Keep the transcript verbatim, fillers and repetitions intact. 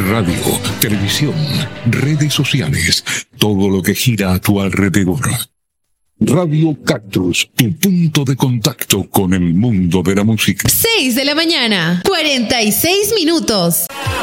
radio, televisión, redes sociales, todo lo que gira a tu alrededor. Radio Cactus, tu punto de contacto con el mundo de la música. seis de la mañana, cuarenta y seis minutos.